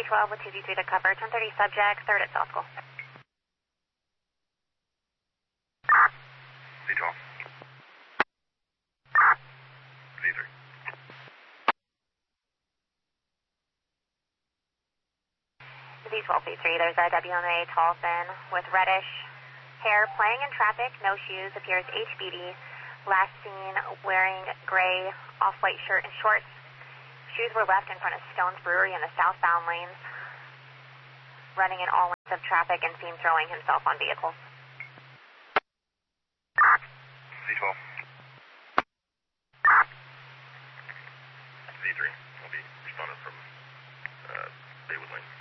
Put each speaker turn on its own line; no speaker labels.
Z12 with 2Z3 to cover. 1030 subject, 3rd at South School.
Z12. Z3.
Z12, Z3, there's a WMA Tolson with reddish hair playing in traffic, no shoes, appears HBD. Last seen wearing gray off-white shirt and shorts. Shoes were left in front of Stone's Brewery in the southbound lanes. Running in all lanes of traffic and seen throwing himself on vehicles.
Z12. Z3 will be responded from Baywood Lane.